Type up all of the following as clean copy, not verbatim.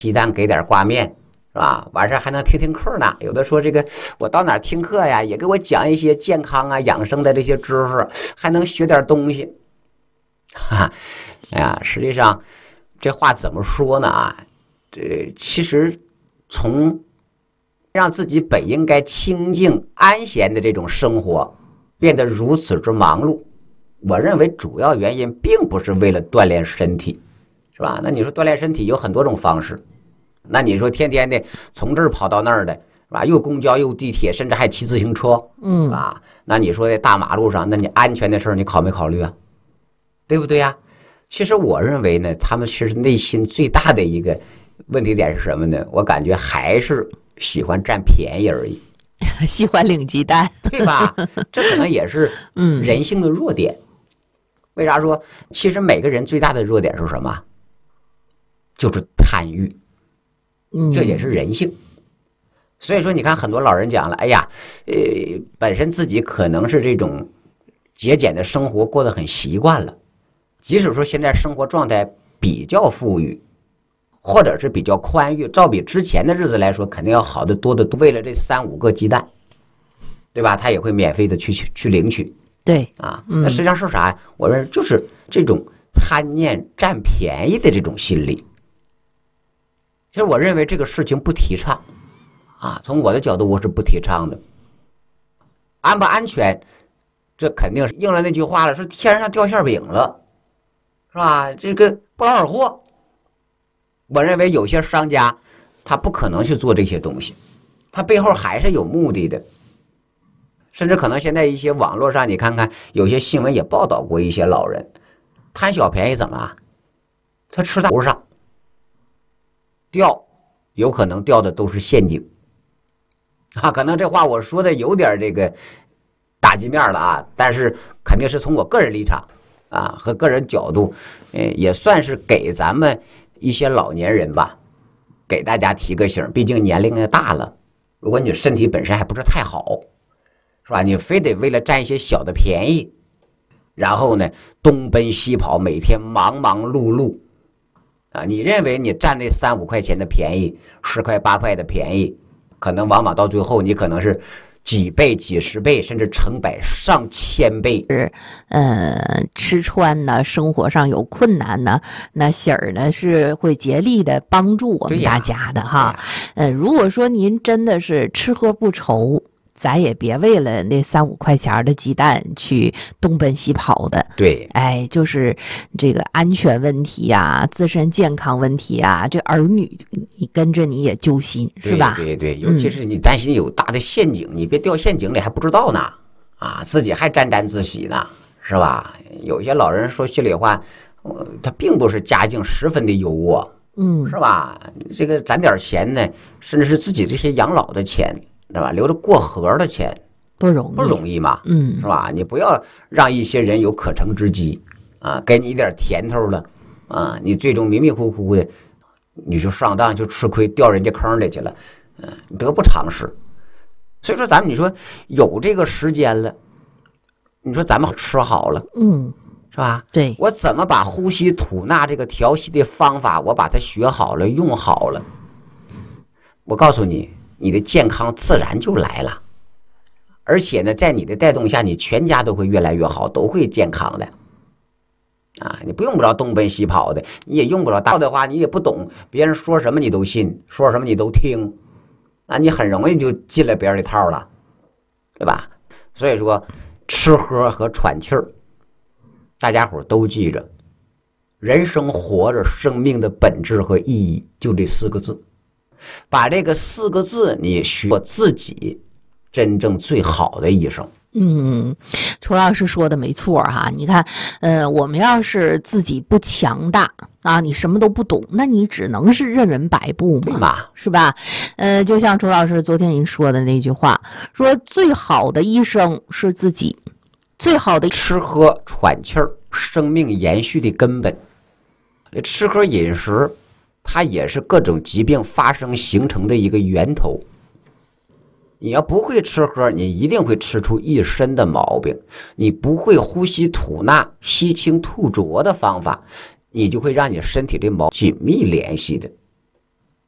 鸡蛋给点挂面，是吧？完事还能听听课呢。有的说这个我到哪听课呀，也给我讲一些健康啊、养生的这些知识，还能学点东西。哎呀，实际上这话怎么说呢啊？这其实从让自己本应该清静安闲的这种生活变得如此之忙碌，我认为主要原因并不是为了锻炼身体，是吧？那你说锻炼身体有很多种方式，那你说天天的从这儿跑到那儿的，是吧？又公交又地铁，甚至还骑自行车，是吧？那你说在大马路上，那你安全的事儿你考没考虑啊？对不对呀？其实我认为呢，他们其实内心最大的一个问题点是什么呢？我感觉还是喜欢占便宜而已， 喜欢领鸡蛋， 对吧？这可能也是人性的弱点。为啥说？其实每个人最大的弱点是什么？就是贪欲，这也是人性。所以说，你看很多老人讲了，哎呀，本身自己可能是这种节俭的生活过得很习惯了，即使说现在生活状态比较富裕，或者是比较宽裕，照比之前的日子来说，肯定要好得多得多。为了这3、5个鸡蛋，对吧？他也会免费的去领取。 对啊，那实际上是啥呀？我认为就是这种贪念占便宜的这种心理。其实我认为这个事情不提倡啊，从我的角度我是不提倡的。安不安全，这肯定是应了那句话了，说天上掉馅饼了，是吧？这个不劳而获。我认为有些商家他不可能去做这些东西，他背后还是有目的的。甚至可能现在一些网络上你看看，有些新闻也报道过一些老人贪小便宜，怎么啊？他吃在头上掉，有可能掉的都是陷阱啊。可能这话我说的有点这个打击面了啊，但是肯定是从我个人立场啊和个人角度，也算是给咱们一些老年人吧，给大家提个醒。毕竟年龄也大了，如果你身体本身还不是太好，是吧？你非得为了占一些小的便宜，然后呢东奔西跑，每天忙忙碌碌啊！你认为你占那3、5块钱的便宜，10块、8块的便宜，可能往往到最后你可能是几倍、几十倍，甚至成百上千倍。 吃穿呢，生活上有困难呢，那喜儿呢是会竭力的帮助我们大家的哈。如果说您真的是吃喝不愁，咱也别为了那3、5块钱的鸡蛋去东奔西跑的。 对， 哎，就是这个安全问题呀、自身健康问题呀，这儿女你跟着你也揪心，是吧？ 对对对，尤其是你担心有大的陷阱，你别掉陷阱里还不知道呢，啊，自己还沾沾自喜呢，是吧？有些老人说心里话，他并不是家境十分的优渥，是吧？这个攒点钱呢，甚至是自己这些养老的钱，是吧？留着过河的钱不容易嘛，是吧？你不要让一些人有可乘之机啊，给你一点甜头了啊，你最终迷迷糊糊的，你就上当就吃亏，掉人家坑里去了，得不偿失。所以说，咱们你说有这个时间了，你说咱们吃好了，是吧？ 对， 我怎么把呼吸吐纳这个调息的方法，我把它学好了，用好了，我告诉你，你的健康自然就来了。而且呢，在你的带动下，你全家都会越来越好，都会健康的。啊，你不用不着东奔西跑的，你也用不着大的话，你也不懂，别人说什么你都信，说什么你都听，那你很容易就进了别人的套了，对吧？所以说，吃喝和喘气儿，大家伙都记着，人生活着，生命的本质和意义就这4个字，把这个4个字你学自己真正最好的一生。 楚老师说的没错哈，你看，我们要是自己不强大啊，你什么都不懂，那你只能是任人摆布嘛，是吧？就像楚老师昨天您说的那句话，说最好的医生是自己，最好的吃喝喘气儿，生命延续的根本。吃喝饮食，它也是各种疾病发生形成的一个源头。你要不会吃喝，你一定会吃出一身的毛病。你不会呼吸吐纳、吸清吐浊的方法，你就会让你身体这毛紧密联系的。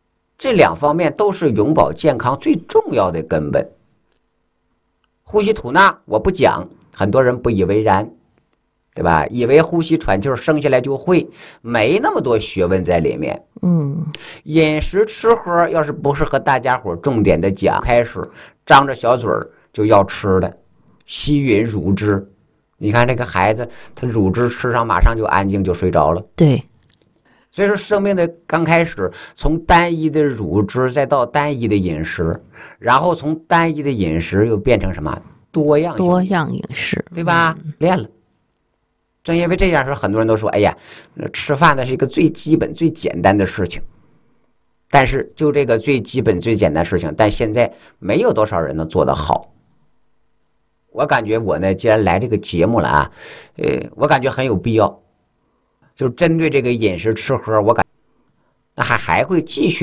这2方面都是永保健康最重要的根本。呼吸吐纳我不讲，很多人不以为然，对吧？以为呼吸喘气生下来就会，没那么多学问在里面。饮食吃喝要是不是和大家伙重点的讲，开始张着小嘴就要吃的，吸吮乳汁。你看这个孩子，他乳汁吃上马上就安静，就睡着了。 对， 所以说生命的刚开始，从单一的乳汁再到单一的饮食，然后从单一的饮食又变成什么多样饮食， 对吧？练了。正因为这样，是很多人都说，哎呀，吃饭呢是一个最基本最简单的事情。但是就这个最基本最简单的事情，但现在没有多少人能做得好。我感觉我呢，既然来这个节目了啊，我感觉很有必要，就针对这个饮食吃喝，我感那还会继续